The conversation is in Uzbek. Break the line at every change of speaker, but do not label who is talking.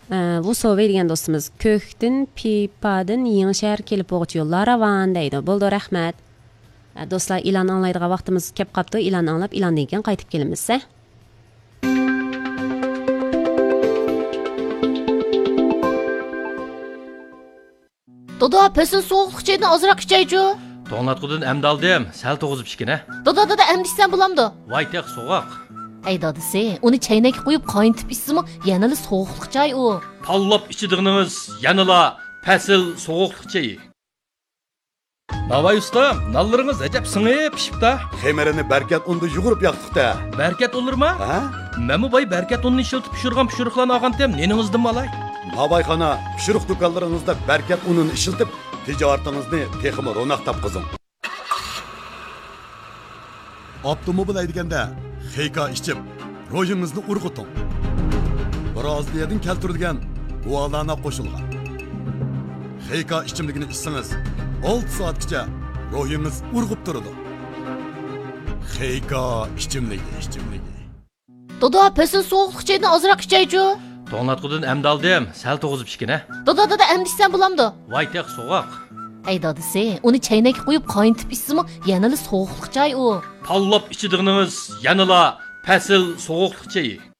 Bu so'vi degan do'stimiz Ko'kdan, Pipadan, Yangishahar kelib o'g'ich yo'llar ravan deydi. Bo'ldi, rahmat. Do'stlar, ilan anglaydigan vaqtimiz kelib qopti. Ilan anglab, ilandan keyin qaytib kelamiz.
Doda, pesin soğuqluq çaydan azırak içeycu.
To'nglatqudan amda oldim, sal to'g'izib ichgina.
Doda, emdiysen bulamdı.
Voy, teq so'g'oq.
Ey dadisi, uni çaynak qo'yib qayntib içsimi, yanılı soğuqluq çay o.
Tanlab ichidig'inimiz yanıla fasil so'g'oqliq chayi. Navay ustam, nallaringiz ajab singib pishibdi.
Xemerini berkat unda yugurib yaqtiqda.
Berkat olurma?
Ha?
Memu boy berkat unni ishiltib pishirgan pishiriqlarni olgantem, neningizdan malay?
Nabayxona pishiriq do'konlaringizda berkat unini ishiltib, tijoratingizni texmi ro'naq topqizing. Avtomobil haydaganda xeyka ichib, ro'yingizni urg'uting. Braziliyadan keltirilgan gualana qo'shilgan. Xeyka ichimligini ichsangiz, 6 soatgacha ro'yingiz urg'ib turadi. Xeyka ichimligi.
Doda, pesin soğuqluq çaydan azırak içeycu.
To'nglatqudan amda oldim, sal to'g'izib ichgina.
Doda, emdiysen bulamdı.
Voy, teq so'g'oq.
Ey dadisi, uni çaynak qo'yib qayntib içsimi, yanılı soğuqluq çay o.
Tanlab ichidig'inimiz yanıla fasil so'g'oqliq chayi.